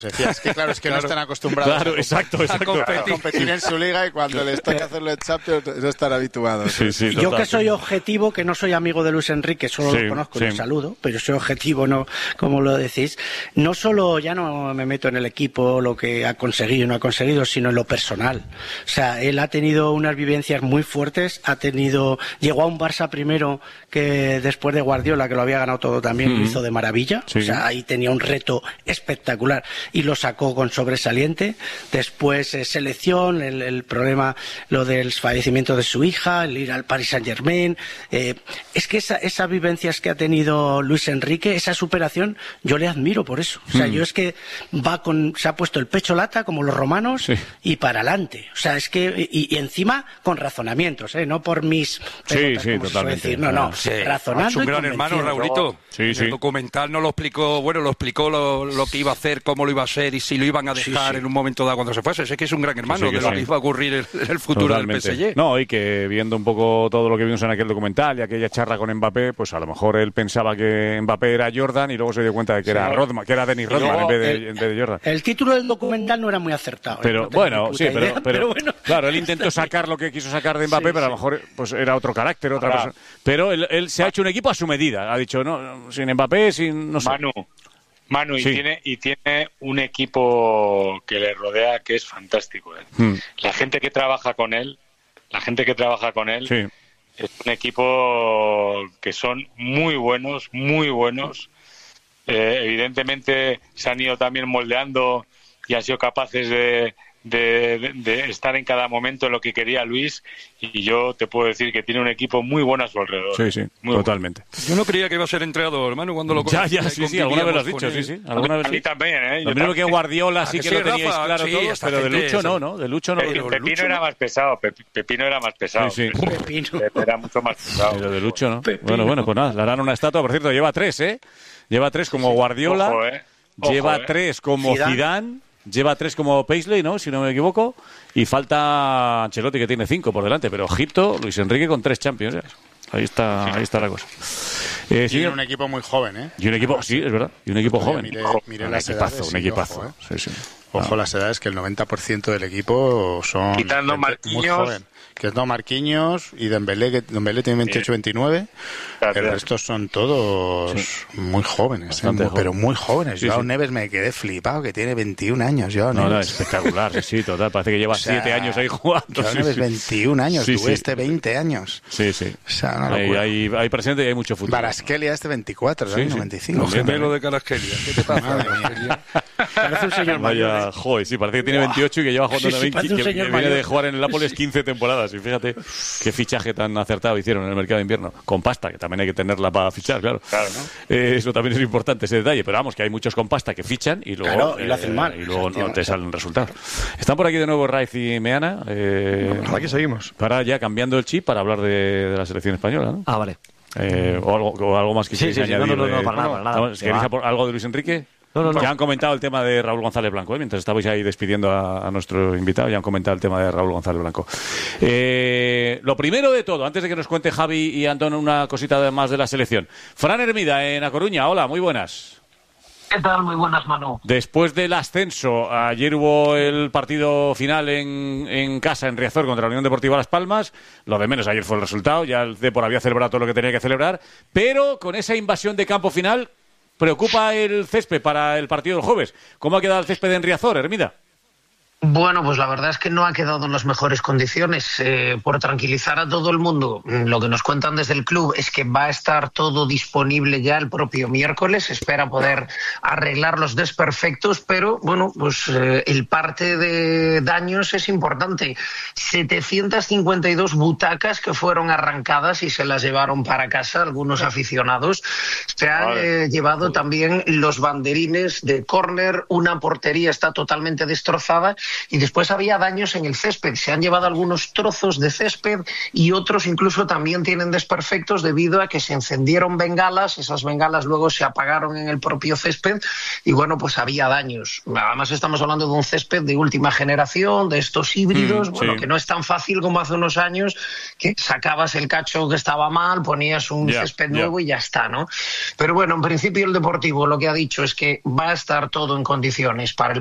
Decía, es que claro, no están acostumbrados a competir en su liga, y cuando les toca hacerlo en Champions no están habituados. Sí, yo que soy objetivo, que no soy amigo de Luis Enrique, solo lo conozco y lo saludo, pero soy objetivo, no como lo decís. No solo ya no me meto en el equipo, lo que ha conseguido y no ha conseguido, sino en lo personal. O sea, él ha tenido unas vivencias muy fuertes, llegó a un Barça primero que después de Guardiola, que lo había ganado todo también, lo hizo de maravilla. O sea, ahí tenía un reto espectacular y lo sacó con sobresaliente. Después selección, el problema, lo del fallecimiento de su hija, el ir al Paris Saint-Germain. Es que esas vivencias que ha tenido Luis Enrique, esa superación, yo le admiro por eso. O sea, yo es que se ha puesto el pecho lata como los romanos y para adelante. O sea, es que y encima con razonamientos, no por mis pelotas, totalmente. Razonando. Es un gran hermano, Raulito. El documental no lo explicó, lo explicó lo que iba a hacer, cómo lo iba a ser y si lo iban a dejar en un momento dado cuando se fuese. Es que es un gran hermano de lo que iba a ocurrir en el futuro del PSG. No, y que viendo un poco todo lo que vimos en aquel documental y aquella charla con Mbappé, pues a lo mejor él pensaba que Mbappé era Jordan y luego se dio cuenta de que era Rodman, que era Dennis Rodman en vez de Jordan. El título del documental no era muy acertado. Pero bueno, pero bueno. Claro, él intentó sacar lo que quiso sacar de Mbappé, pero a lo mejor pues era otro carácter, otra persona. Pero él se ha hecho un equipo a su medida. Ha dicho, no, sin Mbappé, no sé. Manu, y tiene un equipo que le rodea que es fantástico. La gente que trabaja con él es un equipo que son muy buenos. Evidentemente se han ido también moldeando y han sido capaces de estar en cada momento en lo que quería Luis, y yo te puedo decir que tiene un equipo muy bueno a su alrededor. Muy totalmente. Bueno. Yo no creía que iba a ser entrenador, hermano, cuando lo conocí. Alguna vez lo has dicho, Alguna vez a mí también, Lo mismo que Guardiola sí que lo teníais claro todos, pero de Lucho no, De Lucho no. Pepino era más pesado, Pepino era más pesado. Pepino era mucho más pesado. Pero de Lucho no. Bueno, pues nada, le harán una estatua, por cierto, lleva 3, Lleva 3 como Guardiola, lleva 3 como Zidane. Lleva 3 como Paisley, ¿no? Si no me equivoco. Y falta Ancelotti, que tiene 5 por delante. Pero ojito, Luis Enrique con 3 Champions. Ahí está la cosa. Tiene un equipo muy joven, Y un equipo, sí, es verdad. Y un equipo joven. Mire un las edades, un equipazo. Ojo, las edades, que el 90% del equipo son quitando muy joven. Que es Marquinhos y Dembélé, que Dembélé tiene 28-29. El resto son todos muy jóvenes, pero muy jóvenes. Joao Neves me quedé flipado, que tiene 21 años. No, espectacular, total. Parece que lleva 7 años ahí jugando. Joao Neves, 21 años, tú 20 años. Sí. O sea, hay presente y hay mucho futuro. Baraskelia 25, 95. El gemelo de Caraskelia. ¿Qué te pasa? Parece un señor mayor. Parece que tiene 28 y que lleva jugando que viene de jugar en el Nápoles 15 temporadas. Y fíjate qué fichaje tan acertado hicieron en el mercado de invierno. Con pasta, que también hay que tenerla para fichar, claro. ¿No? Eso también es importante, ese detalle. Pero vamos, que hay muchos con pasta que fichan y luego, y lo hacen mal. Y luego no te salen resultados. Están por aquí de nuevo Raiz y Meana. Aquí seguimos. Para ya cambiando el chip para hablar de la selección española, ¿no? Vale. O algo más que queréis añadir. No, para nada. ¿Queréis algo de Luis Enrique? No. Ya han comentado el tema de Raúl González Blanco, mientras estabais ahí despidiendo a nuestro invitado, ya han comentado el tema de Raúl González Blanco. Lo primero de todo, antes de que nos cuente Javi y Antón una cosita más de la selección. Fran Hermida, en A Coruña. Hola, muy buenas. ¿Qué tal? Muy buenas, Manu. Después del ascenso, ayer hubo el partido final en casa, en Riazor, contra la Unión Deportiva Las Palmas. Lo de menos ayer fue el resultado, ya el Depor había celebrado todo lo que tenía que celebrar, pero con esa invasión de campo final, ¿preocupa el césped para el partido del jueves? ¿Cómo ha quedado el césped en Riazor, Hermida? Bueno, pues la verdad es que no ha quedado en las mejores condiciones. Por tranquilizar a todo el mundo, lo que nos cuentan desde el club es que va a estar todo disponible ya el propio miércoles. Espera poder arreglar los desperfectos, pero bueno, pues el parte de daños es importante. 752 butacas que fueron arrancadas y se las llevaron para casa algunos aficionados. Se han llevado también los banderines de córner, una portería está totalmente destrozada Y después había daños en el césped. Se han llevado algunos trozos de césped y otros incluso también tienen desperfectos debido a que se encendieron bengalas, esas bengalas luego se apagaron en el propio césped y bueno, pues había daños. Además estamos hablando de un césped de última generación, de estos híbridos, que no es tan fácil como hace unos años, que sacabas el cacho que estaba mal, ponías un césped nuevo y ya está, ¿no? Pero bueno, en principio el Deportivo lo que ha dicho es que va a estar todo en condiciones para el